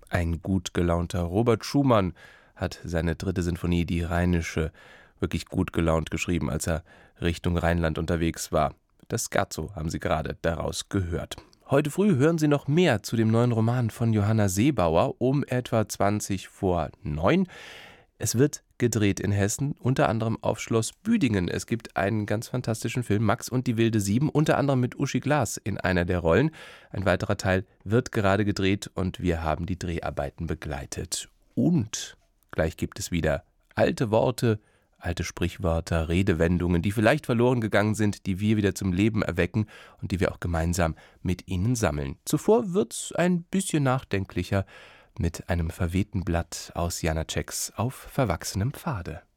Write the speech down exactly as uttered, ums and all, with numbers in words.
Ein gut gelaunter Robert Schumann hat seine dritte Sinfonie, die Rheinische, wirklich gut gelaunt geschrieben, als er Richtung Rheinland unterwegs war. Das Scherzo haben Sie gerade daraus gehört. Heute früh hören Sie noch mehr zu dem neuen Roman von Johanna Seebauer um etwa zwanzig vor neun. Es wird gedreht in Hessen, unter anderem auf Schloss Büdingen. Es gibt einen ganz fantastischen Film, Max und die wilde Sieben, unter anderem mit Uschi Glas in einer der Rollen. Ein weiterer Teil wird gerade gedreht und wir haben die Dreharbeiten begleitet. Und gleich gibt es wieder alte Worte, alte Sprichwörter, Redewendungen, die vielleicht verloren gegangen sind, die wir wieder zum Leben erwecken und die wir auch gemeinsam mit Ihnen sammeln. Zuvor wird's ein bisschen nachdenklicher mit einem verwehten Blatt aus Janáčeks Auf verwachsenem Pfade.